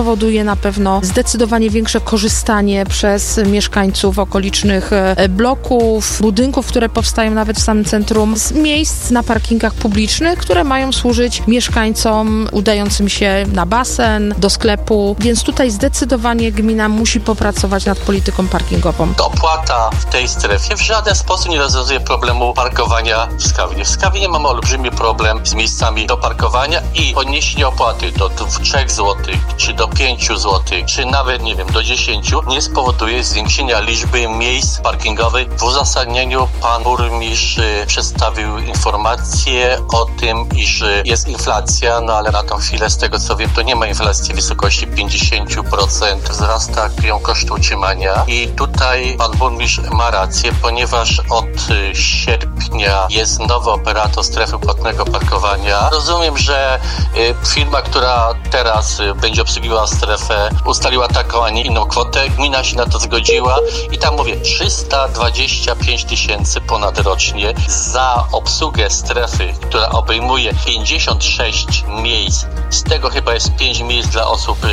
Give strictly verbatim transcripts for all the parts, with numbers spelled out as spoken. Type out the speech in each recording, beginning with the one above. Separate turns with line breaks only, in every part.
spowoduje na pewno zdecydowanie większe korzystanie przez mieszkańców okolicznych bloków, budynków, które powstają nawet w samym centrum, z miejsc na parkingach publicznych, które mają służyć mieszkańcom udającym się na basen, do sklepu, więc tutaj zdecydowanie gmina musi popracować nad polityką parkingową.
Opłata w tej strefie w żaden sposób nie rozwiązuje problemu parkowania w Skawinie. W Skawinie mamy olbrzymi problem z miejscami do parkowania i podniesienie opłaty do trzech złotych, czy do pięciu złotych, czy nawet, nie wiem, do dziesięciu nie spowoduje zwiększenia liczby miejsc parkingowych. W uzasadnieniu pan burmistrz przedstawił informację o tym, iż jest inflacja, no ale na tą chwilę, z tego co wiem, to nie ma inflacji w wysokości pięćdziesiąt procent. Wzrasta ją koszt utrzymania i tutaj pan burmistrz ma rację, ponieważ od sierpnia jest nowy operator strefy płatnego parkowania. Rozumiem, że firma, która teraz będzie obsługiwała strefę, ustaliła taką, a nie inną kwotę. Gmina się na to zgodziła i tam mówię, trzysta dwadzieścia pięć tysięcy ponad rocznie za obsługę strefy, która obejmuje pięćdziesiąt sześć miejsc, z tego chyba jest pięć miejsc dla osób y,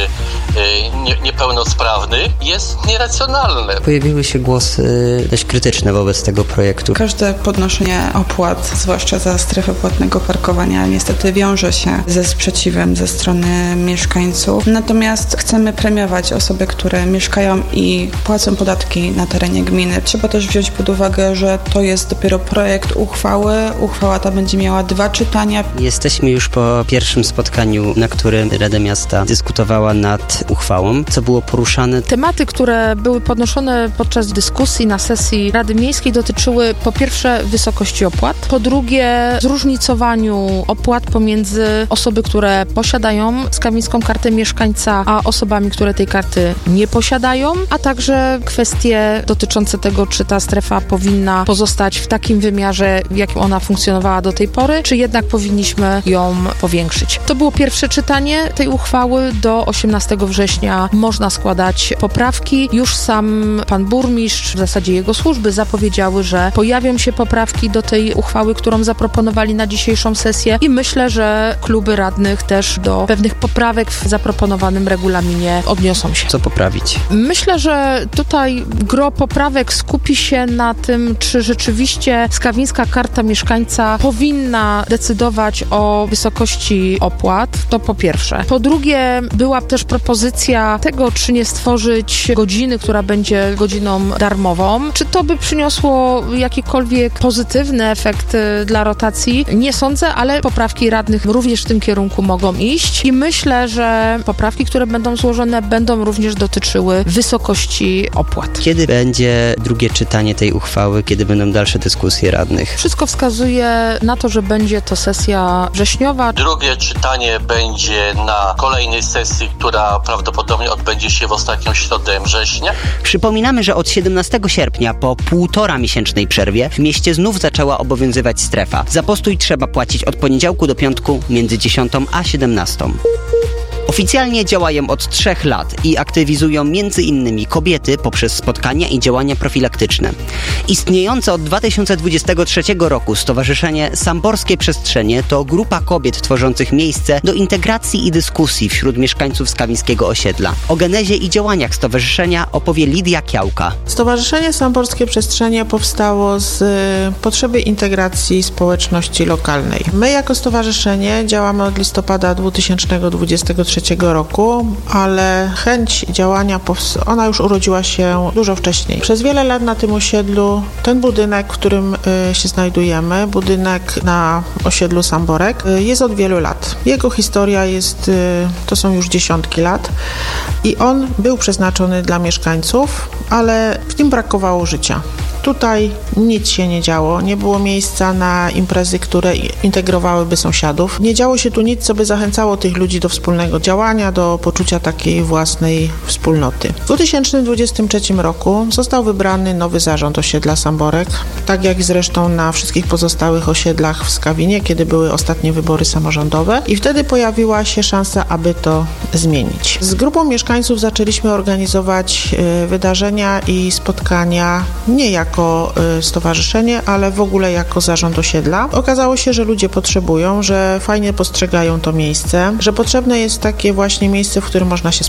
nie, niepełnosprawnych, jest nieracjonalne.
Pojawiły się głosy dość krytyczne wobec tego projektu.
Każde podnoszenie opłat, zwłaszcza za strefę płatnego parkowania, niestety wiąże się ze sprzeciwem ze strony mieszkańców. Natomiast chcemy premiować osoby, które mieszkają i płacą podatki na terenie gminy. Trzeba też wziąć pod uwagę, że to jest dopiero projekt uchwały. Uchwała ta będzie miała dwa czytania.
Jesteśmy już po pierwszym spotkaniu, na którym Rada Miasta dyskutowała nad uchwałą. Co było poruszane?
Tematy, które były podnoszone podczas dyskusji na sesji Rady Miejskiej, dotyczyły po pierwsze wysokości opłat, po drugie zróżnicowaniu opłat pomiędzy osoby, które posiadają skawińską kartę mieszkańca, a osobami, które tej karty nie posiadają, a także kwestie dotyczące tego, czy ta strefa powinna pozostać w takim wymiarze, w jakim ona funkcjonowała do tej pory, czy jednak powinniśmy ją powiększyć. To było pierwsze czytanie tej uchwały. Do osiemnastego września można składać poprawki. Już sam pan burmistrz, w zasadzie jego służby, zapowiedziały, że pojawią się poprawki do tej uchwały, którą zaproponowali na dzisiejszą sesję i myślę, że kluby radnych też do pewnych poprawek w zaproponowanym regulaminie odniosą się.
Co poprawić?
Myślę, że tutaj gro poprawek skupi się na tym, czy rzeczywiście skawińska karta mieszkańca powinna decydować o wysokości opłat. To po pierwsze. Po drugie, była też propozycja tego, czy nie stworzyć godziny, która będzie godziną darmową. Czy to by przyniosło jakikolwiek pozytywny efekt dla rotacji? Nie sądzę, ale poprawki radnych również w tym kierunku mogą iść i myślę, że poprawki, które będą złożone, będą również dotyczyły wysokości opłat.
Kiedy będzie drugie czytanie tej uchwały? Kiedy będą dalsze dyskusje radnych?
Wszystko wskazuje na to, że będzie to sesja wrześniowa.
Drugie czytanie będzie na kolejnej sesji, która prawdopodobnie odbędzie się w ostatnią środę września.
Przypominamy, że od siedemnastego sierpnia po półtora miesięcznej przerwie w mieście znów zaczęła obowiązywać strefa. Za postój trzeba płacić od poniedziałku do piątku między dziesiątą a siedemnastą. Oficjalnie działają od trzech lat i aktywizują między innymi kobiety poprzez spotkania i działania profilaktyczne. Istniejące od dwa tysiące dwudziestego trzeciego roku Stowarzyszenie Samborskie Przestrzenie to grupa kobiet tworzących miejsce do integracji i dyskusji wśród mieszkańców skawińskiego osiedla. O genezie i działaniach stowarzyszenia opowie Lidia Kiałka.
Stowarzyszenie Samborskie Przestrzenie powstało z potrzeby integracji społeczności lokalnej. My jako stowarzyszenie działamy od listopada dwa tysiące dwudziestego trzeciego roku, ale chęć działania, ona już urodziła się dużo wcześniej. Przez wiele lat na tym osiedlu ten budynek, w którym y, się znajdujemy, budynek na osiedlu Samborek, y, jest od wielu lat. Jego historia jest, y, to są już dziesiątki lat i on był przeznaczony dla mieszkańców, ale w nim brakowało życia. Tutaj nic się nie działo, nie było miejsca na imprezy, które integrowałyby sąsiadów. Nie działo się tu nic, co by zachęcało tych ludzi do wspólnego działania, do poczucia takiej własnej wspólnoty. W dwa tysiące dwudziestym trzecim roku został wybrany nowy zarząd osiedla Samborek, tak jak zresztą na wszystkich pozostałych osiedlach w Skawinie, kiedy były ostatnie wybory samorządowe i wtedy pojawiła się szansa, aby to zmienić. Z grupą mieszkańców zaczęliśmy organizować y, wydarzenia i spotkania nie jako jako stowarzyszenie, ale w ogóle jako zarząd osiedla. Okazało się, że ludzie potrzebują, że fajnie postrzegają to miejsce, że potrzebne jest takie właśnie miejsce, w którym można się